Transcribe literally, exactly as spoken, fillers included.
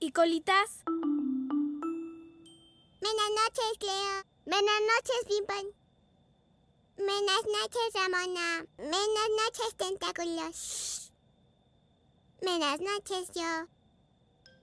y Colitas. Buenas noches, Cleo. Buenas noches, Pimpón. Buenas noches, Ramona. Buenas noches, Tentáculos. Buenas noches, yo.